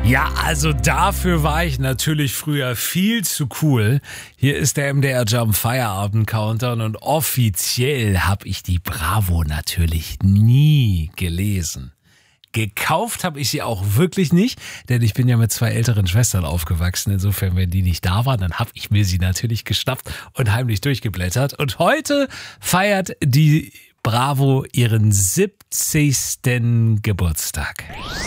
Ja, also dafür war ich natürlich früher viel zu cool. Hier ist der MDR Jump Feierabend Countdown und offiziell habe ich die Bravo natürlich nie gelesen. Gekauft habe ich sie auch wirklich nicht, denn ich bin ja mit 2 älteren Schwestern aufgewachsen. Insofern, wenn die nicht da waren, dann habe ich mir sie natürlich geschnappt und heimlich durchgeblättert. Und heute feiert die Bravo ihren 70. Geburtstag.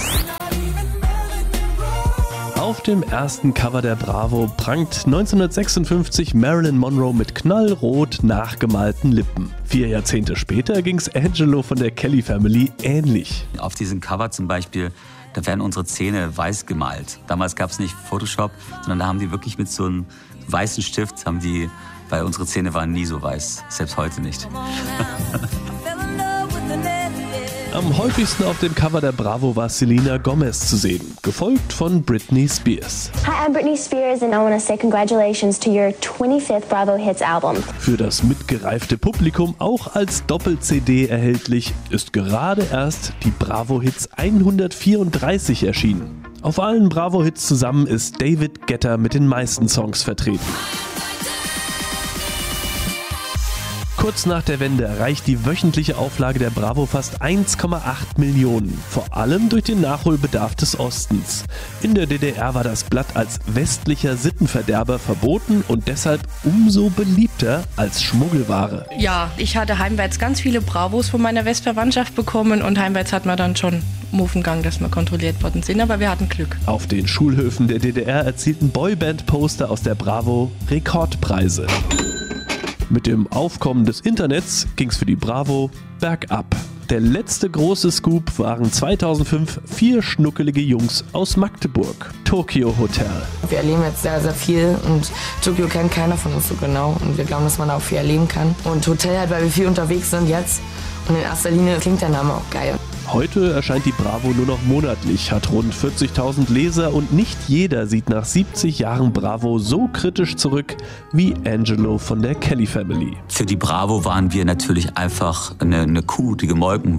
Auf dem ersten Cover der Bravo prangt 1956 Marilyn Monroe mit knallrot nachgemalten Lippen. 4 Jahrzehnte später ging's Angelo von der Kelly Family ähnlich. Auf diesem Cover zum Beispiel, da werden unsere Zähne weiß gemalt. Damals gab es nicht Photoshop, sondern da haben die wirklich mit so einem weißen Stift, weil unsere Zähne waren nie so weiß, selbst heute nicht. Am häufigsten auf dem Cover der Bravo war Selena Gomez zu sehen, gefolgt von Britney Spears. Hi, I'm Britney Spears and I want to say congratulations to your 25th Bravo Hits album. Für das mitgereifte Publikum auch als Doppel-CD erhältlich, ist gerade erst die Bravo Hits 134 erschienen. Auf allen Bravo Hits zusammen ist David Guetta mit den meisten Songs vertreten. Kurz nach der Wende erreicht die wöchentliche Auflage der Bravo fast 1,8 Millionen, vor allem durch den Nachholbedarf des Ostens. In der DDR war das Blatt als westlicher Sittenverderber verboten und deshalb umso beliebter als Schmuggelware. Ja, ich hatte heimwärts ganz viele Bravos von meiner Westverwandtschaft bekommen und heimwärts hat man dann schon Muffengang, dass wir kontrolliert worden sind, aber wir hatten Glück. Auf den Schulhöfen der DDR erzielten Boyband-Poster aus der Bravo Rekordpreise. Mit dem Aufkommen des Internets ging's für die Bravo bergab. Der letzte große Scoop waren 2005 4 schnuckelige Jungs aus Magdeburg. Tokyo Hotel. Wir erleben jetzt sehr, sehr viel und Tokio kennt keiner von uns so genau und wir glauben, dass man da auch viel erleben kann. Und Hotel halt, weil wir viel unterwegs sind jetzt und in erster Linie klingt der Name auch geil. Heute erscheint die Bravo nur noch monatlich, hat rund 40.000 Leser und nicht jeder sieht nach 70 Jahren Bravo so kritisch zurück wie Angelo von der Kelly Family. Für die Bravo waren wir natürlich einfach eine Kuh, die gemolken